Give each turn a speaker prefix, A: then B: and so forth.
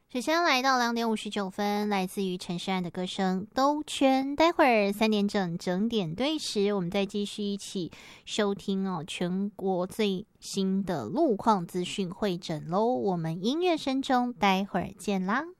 A: 首先来到2:59，来自于陈诗安的歌声《兜圈》。待会儿3点整点对时，我们再继续一起收听全国最新的路况资讯会诊喽。我们音乐声中，待会儿见啦。